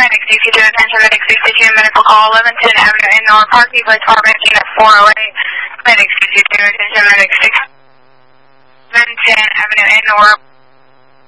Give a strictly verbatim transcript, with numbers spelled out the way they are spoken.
Medic sixty-two, attention Medic sixty-two, medical call eleven ten Avenue in North Park, East Department, unit four oh eight. Medic sixty-two, attention Medic sixty-two, eleven ten Avenue in North.